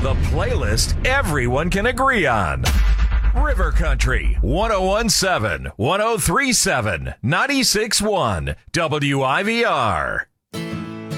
The playlist everyone can agree on. River Country, 1017, 1037, 96.1, WIVR.